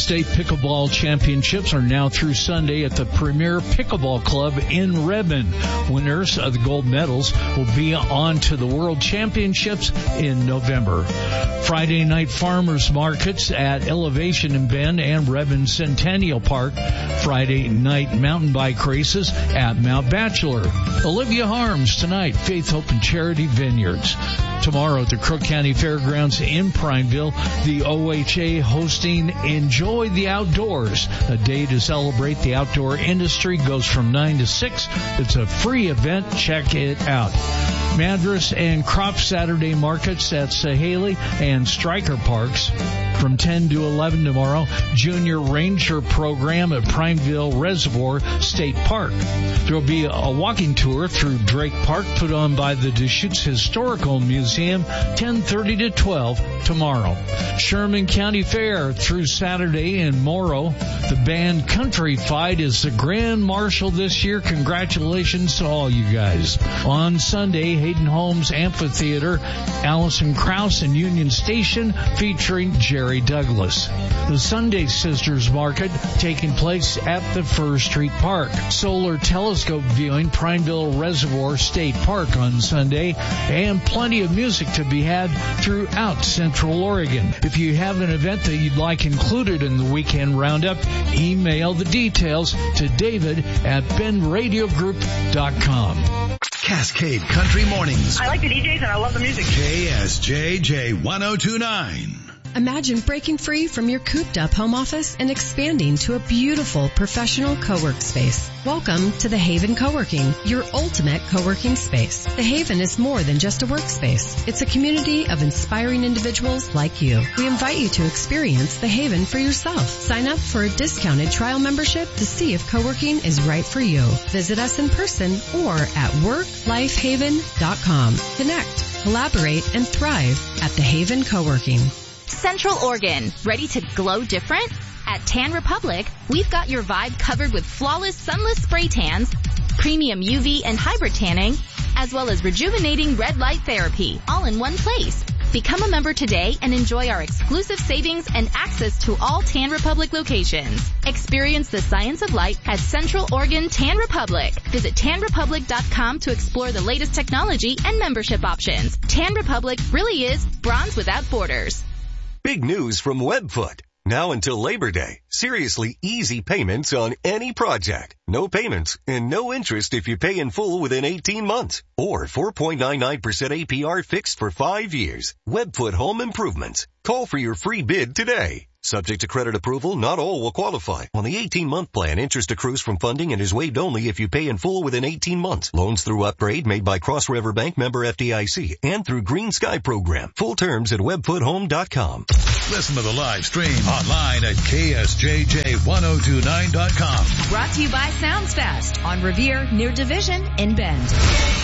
State Pickleball Championships are now through Sunday at the Premier Pickleball Club in Redmond. Winners of the gold medals will be on to the World Championships in November. Friday night farmers markets at Elevation in Bend and Redmond Centennial Park. Friday night mountain bike races at Mount Bachelor. Olivia Harms tonight, Faith, Hope, and Charity Vineyards. Tomorrow at the Crook County Fairgrounds in Prineville, the OHA hosting Enjoy the Outdoors. A day to celebrate the outdoor industry goes from 9 to 6. It's a free event. Check it out. Madras and Crop Saturday markets at Sahaley and Stryker Parks from 10 to 11 tomorrow. Junior Ranger program at Prineville Reservoir State Park. There will be a walking tour through Drake Park put on by the Deschutes Historical Museum, 10:30 to 12 tomorrow. Sherman County Fair through Saturday in Morrow. The band Country Fight is the Grand Marshal this year. Congratulations to all you guys. On Sunday, Hayden Holmes Amphitheater, Allison Krause and Union Station featuring Jerry Douglas. The Sunday Sisters Market taking place at the First Street Park. Solar telescope viewing, Prineville Reservoir State Park on Sunday, and plenty of music to be had throughout Central Oregon. If you have an event that you'd like included in the weekend roundup, email the details to David at benradiogroup.com. Cascade Country Mornings. I like the DJs and I love the music. KSJJ 1029. Imagine breaking free from your cooped-up home office and expanding to a beautiful professional co-work space. Welcome to The Haven Co-working, your ultimate co-working space. The Haven is more than just a workspace. It's a community of inspiring individuals like you. We invite you to experience The Haven for yourself. Sign up for a discounted trial membership to see if co-working is right for you. Visit us in person or at worklifehaven.com. Connect, collaborate, and thrive at The Haven Co-working. Central Oregon, ready to glow different? At Tan Republic, we've got your vibe covered with flawless sunless spray tans, premium UV and hybrid tanning, as well as rejuvenating red light therapy, all in one place. Become a member today and enjoy our exclusive savings and access to all Tan Republic locations. Experience the science of light at Central Oregon Tan Republic. Visit tanrepublic.com to explore the latest technology and membership options. Tan Republic really is bronze without borders. Big news from Webfoot. Now until Labor Day, seriously easy payments on any project. No payments and no interest if you pay in full within 18 months. Or 4.99% APR fixed for 5 years. Webfoot Home Improvements. Call for your free bid today. Subject to credit approval, not all will qualify. On the 18-month plan, interest accrues from funding and is waived only if you pay in full within 18 months. Loans through Upgrade made by Cross River Bank, member FDIC, and through Green Sky Program. Full terms at webfoothome.com. Listen to the live stream online at KSJJ1029.com. Brought to you by Sounds Fest on Revere near Division in Bend.